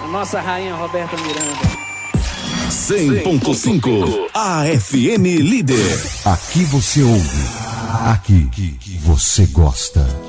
A nossa rainha Roberta Miranda. 100.5 AFM Líder. Aqui você ouve. Aqui você gosta.